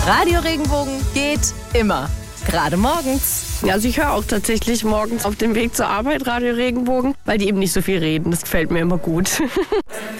Radio Regenbogen geht immer. Gerade morgens. Ja, also ich höre auch tatsächlich morgens auf dem Weg zur Arbeit Radio Regenbogen, weil die eben nicht so viel reden. Das gefällt mir immer gut.